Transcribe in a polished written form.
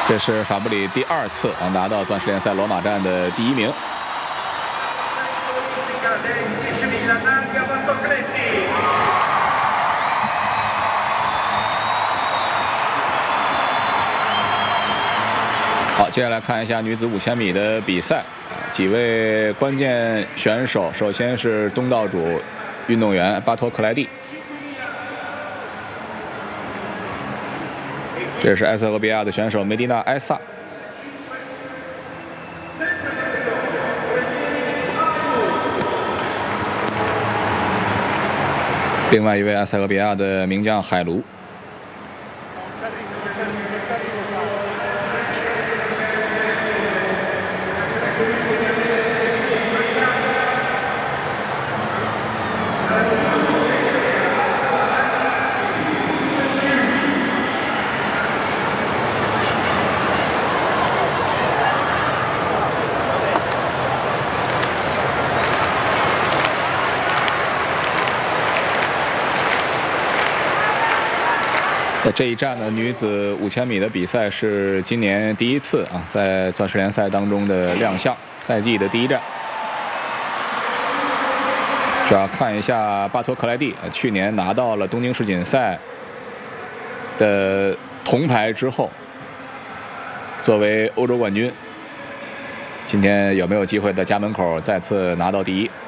这是法布里第2次拿到钻石联赛罗马站的第1名。好，接下来看一下女子5000米的比赛，几位关键选手。首先是东道主运动员巴托克莱蒂，这是埃塞俄比亚的选手梅迪纳埃萨。另外一位埃塞俄比亚的名将海卢。这一站呢，女子5000米的比赛是今年第1次在钻石联赛当中的亮相，赛季的第1站。主要看一下巴托克莱蒂，去年拿到了东京世锦赛的铜牌之后，作为欧洲冠军，今天有没有机会在家门口再次拿到第1？